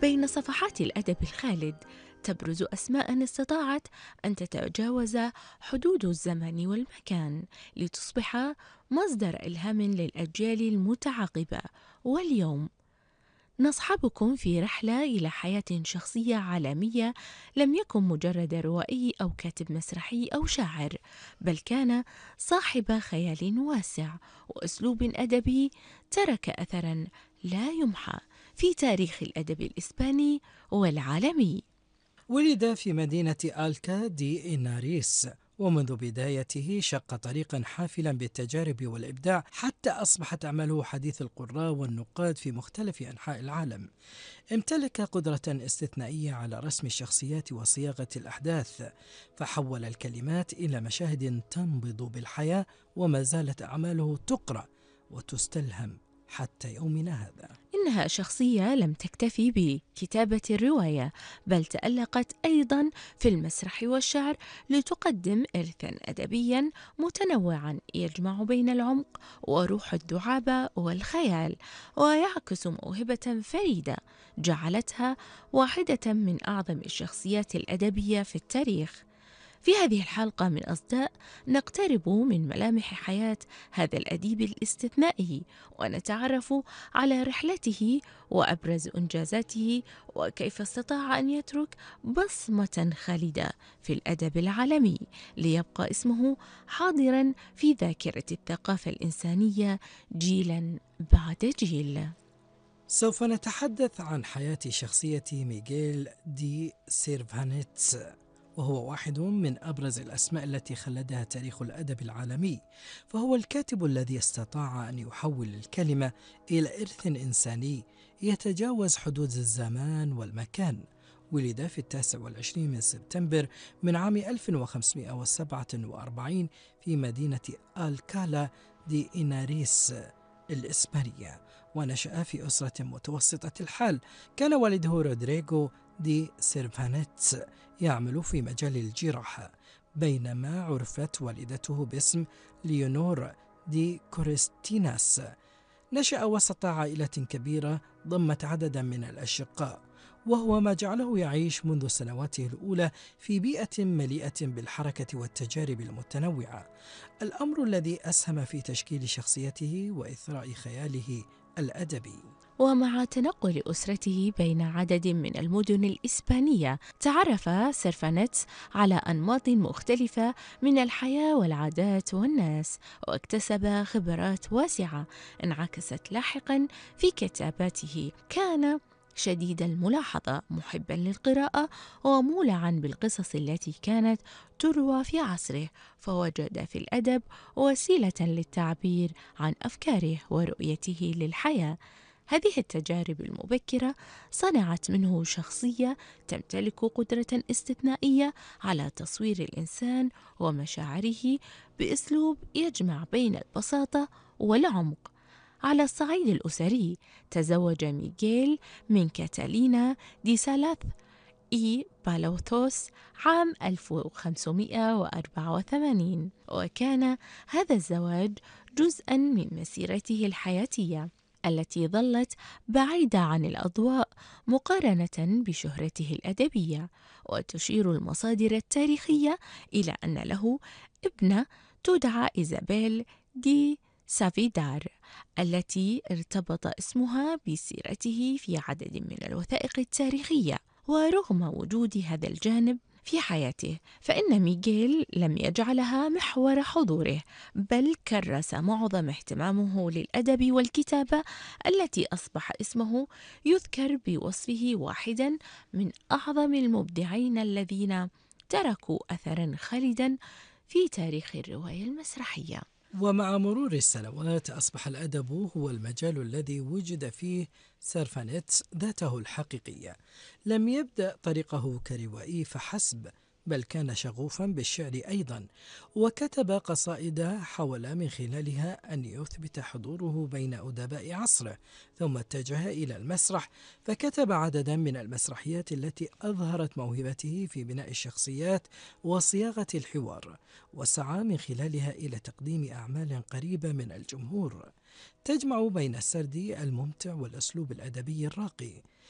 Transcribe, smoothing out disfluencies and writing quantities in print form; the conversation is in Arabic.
بين صفحات الأدب الخالد تبرز أسماء استطاعت أن تتجاوز حدود الزمان والمكان لتصبح مصدر إلهام للأجيال المتعاقبة. واليوم نصحبكم في رحلة إلى حياة شخصية عالمية لم يكن مجرد روائي أو كاتب مسرحي أو شاعر، بل كان صاحب خيال واسع وأسلوب أدبي ترك أثرا لا يمحى في تاريخ الأدب الإسباني والعالمي. ولد في مدينة آلكا دي إناريس، ومنذ بدايته شق طريقا حافلا بالتجارب والإبداع حتى أصبحت أعماله حديث القراء والنقاد في مختلف أنحاء العالم. امتلك قدرة استثنائية على رسم الشخصيات وصياغة الأحداث، فحول الكلمات إلى مشاهد تنبض بالحياة، وما زالت أعماله تقرأ وتستلهم حتى يومنا هذا. إنها شخصية لم تكتفي بكتابة الرواية، بل تألقت أيضا في المسرح والشعر لتقدم إرثا أدبيا متنوعا يجمع بين العمق وروح الدعابة والخيال، ويعكس موهبة فريدة جعلتها واحدة من أعظم الشخصيات الأدبية في التاريخ. في هذه الحلقة من أصداء نقترب من ملامح حياة هذا الأديب الاستثنائي، ونتعرف على رحلته وأبرز إنجازاته وكيف استطاع أن يترك بصمة خالدة في الأدب العالمي ليبقى اسمه حاضرا في ذاكرة الثقافة الإنسانية جيلا بعد جيل. سوف نتحدث عن حياة شخصية ميغيل دي سيرفانيتس، وهو واحد من أبرز الأسماء التي خلدها تاريخ الأدب العالمي. فهو الكاتب الذي استطاع أن يحول الكلمة إلى إرث إنساني يتجاوز حدود الزمان والمكان. ولد في 29 من سبتمبر من عام 1547 في مدينة الكالا دي إناريس الإسبانية، ونشأ في أسرة متوسطة الحال. كان والده رودريغو دي سيرفانيتس يعمل في مجال الجراحة، بينما عرفت والدته باسم ليونور دي كوريستيناس. نشأ وسط عائلة كبيرة ضمت عددا من الأشقاء، وهو ما جعله يعيش منذ سنواته الأولى في بيئة مليئة بالحركة والتجارب المتنوعة، الأمر الذي أسهم في تشكيل شخصيته وإثراء خياله الأدبي. ومع تنقل أسرته بين عدد من المدن الإسبانية، تعرف سيرفانيتس على أنماط مختلفة من الحياة والعادات والناس، واكتسب خبرات واسعة انعكست لاحقا في كتاباته. كان شديد الملاحظة، محبا للقراءة ومولعا بالقصص التي كانت تروى في عصره، فوجد في الأدب وسيلة للتعبير عن أفكاره ورؤيته للحياة. هذه التجارب المبكرة صنعت منه شخصية تمتلك قدرة استثنائية على تصوير الإنسان ومشاعره بأسلوب يجمع بين البساطة والعمق. على الصعيد الأسري، تزوج ميغيل من كاتالينا دي سالاث إي بالاوثوس عام 1584، وكان هذا الزواج جزءا من مسيرته الحياتية التي ظلت بعيدة عن الأضواء مقارنة بشهرته الأدبية. وتشير المصادر التاريخية إلى أن له ابنة تدعى إيزابيل دي سافيدار، التي ارتبط اسمها بسيرته في عدد من الوثائق التاريخية. ورغم وجود هذا الجانب في حياته، فإن ميغيل لم يجعلها محور حضوره، بل كرس معظم اهتمامه للأدب والكتابة، التي أصبح اسمه يذكر بوصفه واحدا من أعظم المبدعين الذين تركوا أثرا خالدا في تاريخ الرواية المسرحية. ومع مرور السنوات أصبح الأدب هو المجال الذي وجد فيه سيرفانيتس ذاته الحقيقية. لم يبدأ طريقه كروائي فحسب، بل كان شغوفا بالشعر أيضا، وكتب قصائد حاول من خلالها أن يثبت حضوره بين أدباء عصره. ثم اتجه إلى المسرح، فكتب عددا من المسرحيات التي أظهرت موهبته في بناء الشخصيات وصياغة الحوار، وسعى من خلالها إلى تقديم أعمال قريبة من الجمهور، تجمع بين السرد الممتع والأسلوب الأدبي الراقي.